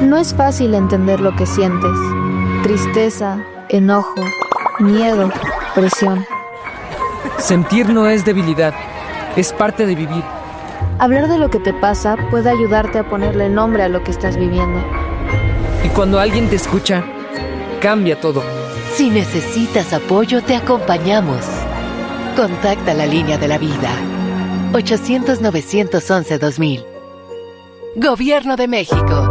No es fácil entender lo que sientes. Tristeza, enojo, miedo, presión. Sentir no es debilidad, es parte de vivir. Hablar de lo que te pasa puede ayudarte a ponerle nombre a lo que estás viviendo. Y cuando alguien te escucha, cambia todo. Si necesitas apoyo, te acompañamos. Contacta la línea de la vida. 800-911-2000. Gobierno de México.